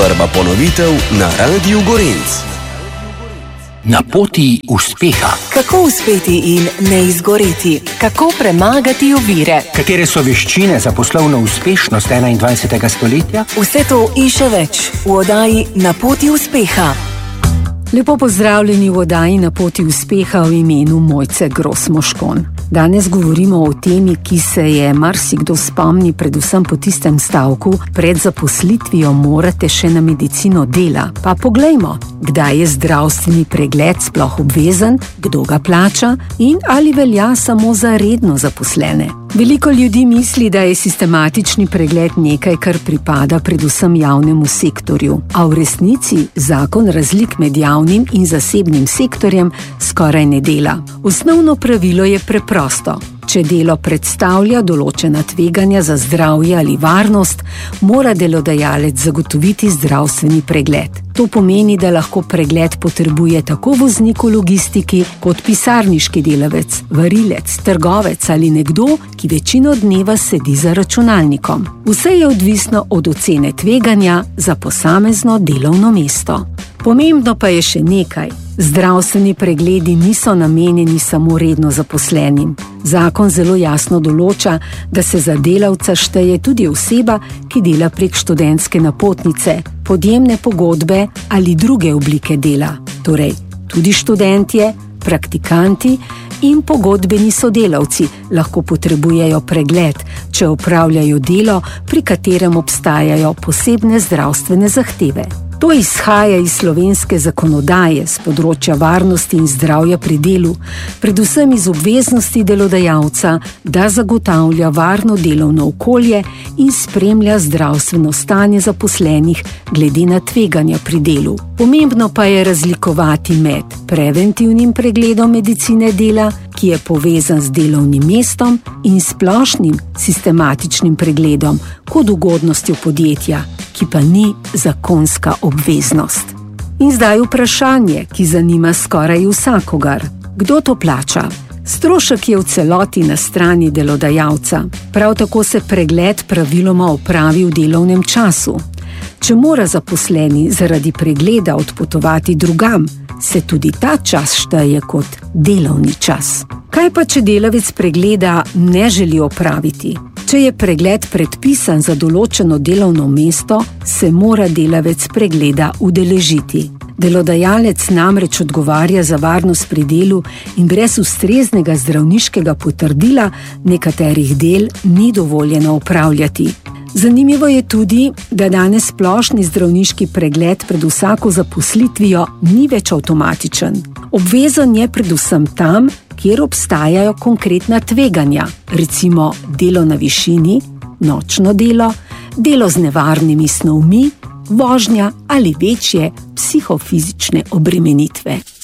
Prva ponovitev na Radiu Gorenc. Na poti uspeha. Kako uspeti in ne izgoreti? Kako premagati ovire? Katere so veščine za poslovno uspešnost 21. stoletja? Vse to in še več v oddaji Na poti uspeha. Lepo pozdravljeni v oddaji Na poti uspeha v imenu Mojce Gros-Moškon. Danes govorimo o temi, ki se je marsikdo spomni predvsem po tistem stavku: pred zaposlitvijo morate še na medicino dela. Pa poglejmo, kdaj je zdravstveni pregled sploh obvezen, kdo ga plača in ali velja samo za redno zaposlene. Veliko ljudi misli, da je sistematični pregled nekaj, kar pripada predvsem javnemu sektorju, a v resnici zakon razlik med javnim in zasebnim sektorjem skoraj ne dela. Osnovno pravilo je preprosto. Če delo predstavlja določena tveganja za zdravje ali varnost, mora delodajalec zagotoviti zdravstveni pregled. To pomeni, da lahko pregled potrebuje tako voznik v logistiki kot pisarniški delavec, varilec, trgovec ali nekdo, ki večino dneva sedi za računalnikom. Vse je odvisno od ocene tveganja za posamezno delovno mesto. Pomembno pa je še nekaj. Zdravstveni pregledi niso namenjeni samo redno zaposlenim. Zakon zelo jasno določa, da se za delavca šteje tudi oseba, ki dela prek študentske napotnice, podjemne pogodbe ali druge oblike dela. Torej, tudi študentje, praktikanti in pogodbeni sodelavci lahko potrebujejo pregled, če opravljajo delo, pri katerem obstajajo posebne zdravstvene zahteve. To izhaja iz slovenske zakonodaje z področja varnosti in zdravja pri delu, predvsem iz obveznosti delodajalca, da zagotavlja varno delovno okolje in spremlja zdravstveno stanje zaposlenih glede na tveganja pri delu. Pomembno pa je razlikovati med preventivnim pregledom medicine dela, ki je povezan z delovnim mestom, in splošnim sistematičnim pregledom kot ugodnostjo podjetja, ki pa ni zakonska obveznost. In zdaj vprašanje, ki zanima skoraj vsakogar. Kdo to plača? Strošek je v celoti na strani delodajalca. Prav tako se pregled praviloma opravi v delovnem času. Če mora zaposleni zaradi pregleda odpotovati drugam, se tudi ta čas šteje kot delovni čas. Kaj pa, če delavec pregleda ne želi opraviti? Če je pregled predpisan za določeno delovno mesto, se mora delavec pregleda udeležiti. Delodajalec namreč odgovarja za varnost pri delu in brez ustreznega zdravniškega potrdila nekaterih del ni dovoljeno opravljati. Zanimivo je tudi, da danes splošni zdravniški pregled pred vsako zaposlitvijo ni več avtomatičen. Obvezen je predvsem tam, kjer obstajajo konkretna tveganja, recimo delo na višini, nočno delo, delo z nevarnimi snovmi, vožnja ali večje psihofizične obremenitve.